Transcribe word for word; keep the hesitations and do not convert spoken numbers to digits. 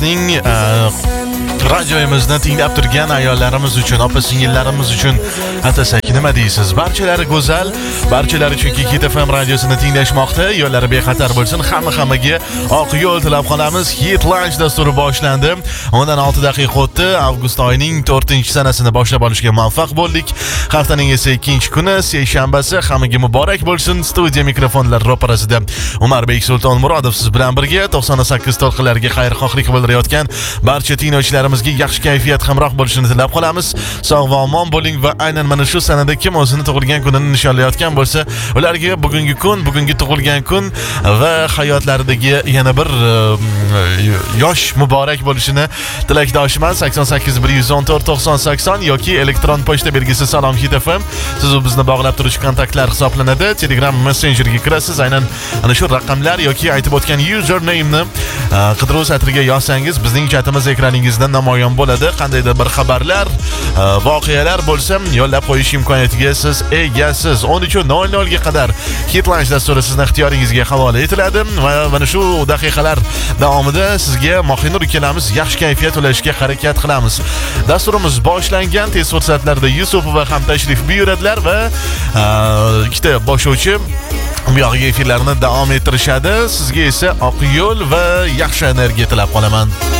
Ning radioyimizni tinglab turgan ayollarimiz uchun, opa-singillarimiz uchun atasak nima deysiz? Barchalari go'zal, barchalari chunki Hit F M radiosini tinglashmoqda. Yo'llari bexatar bo'lsin. Hamma-hammaga oq yo'l tilab qolamiz. Hit Lunch dasturi boshlandi. Undan olti daqiqa o'tdi. Avgust oyining to'rtinchi sanasini boshlab olishga muvaffaq bo'ldik. Haftaning esa ikkinchi kuni, seshanbasi. Hammaga muborak bo'lsin. Studiya mikrofonlar ro'parasida Umarbek Sultonmurodov siz bilan birga to'qson sakkiz to'lqinlarga xayrixohlik bildirayotgan barcha tinglovchilarimizga yaxshi kayfiyat hamroh bo'lishini tilab qolamiz. Sog' va omon bo'ling va aynan mana shu sanada kim o'zini tug'ilgan kunini nishonlayotgan bo'lsa, ularga bugungi kun, bugungi tug'ilgan kun va hayotlaridagi yana bir yosh muborak bo'lishini tilakdoshiman. sakson sakkiz bir yuz o'n to'rt to'qson sakson yoki elektron pochta belgisi salom hit f m. Siz u bizni bog'lab turuvchi kontaktlar hisoblanadi. Telegram messenjeriga kirasiz. Aynan ana shu raqamlar yoki aytib o'tgan username-ni qidiruv satriga yozsangiz bizning chatimiz ekraningizda namoyon bo'ladi. Qandaydir bir xabarlar, voqealar bo'lsa, yo'llab qo'yish imkoniyatiga siz egasiz. o'n uch nol nol ga qadar Hit Lunch dasturi sizning ixtiyoringizga havola etiladi va mana shu daqiqalar davomida sizga Mohinur ikkalamiz yaxshi kayfiyat ulashishga harakat qilamiz. Dasturimiz boshlangan. Tez fursatlarda Yusupova ham tashrif buyuradilar va ikkita boshlovchi bu yog'iga efirlarni davom ettirishadi. Sizga esa oq yo'l va yaxshi energiya tilab qolaman.